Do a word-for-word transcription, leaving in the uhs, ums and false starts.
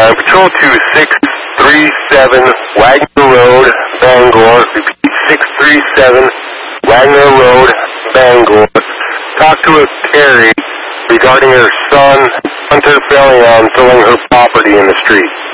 Uh, Patrol two six three seven Wagner Road, Bangor. Repeat, six three seven Wagner Road, Bangor. Talk to a Carrie regarding her son, Hunter Bellion, filling her property in the street.